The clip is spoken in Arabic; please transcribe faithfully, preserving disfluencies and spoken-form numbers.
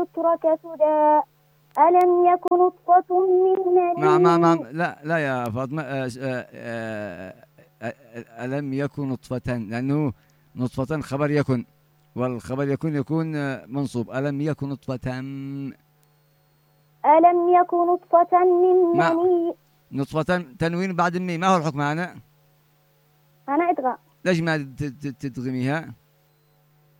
يترك سدى ألم يك نطفة من ما ما ما مني. لا لا يا فاطمة، آه، آه، آه، آه، ألم يكن نطفة، لأنه نطفة خبر يكن، والخبر يكن يكون آه، منصوب. ألم يكن نطفة. ألم يك نطفة من ما مني. نطفة تنوين بعد الميم، ما هو الحكم هنا؟ أنا إدغام. ليش ما تدغميها؟